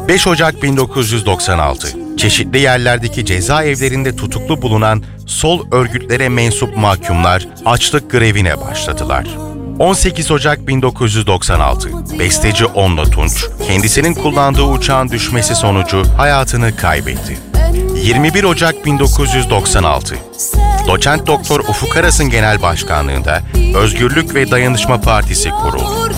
5 Ocak 1996, çeşitli yerlerdeki cezaevlerinde tutuklu bulunan sol örgütlere mensup mahkumlar açlık grevine başladılar. 18 Ocak 1996, besteci Onno Tunç, kendisinin kullandığı uçağın düşmesi sonucu hayatını kaybetti. 21 Ocak 1996, Doçent Doktor Ufuk Aras'ın genel başkanlığında Özgürlük ve Dayanışma Partisi kuruldu.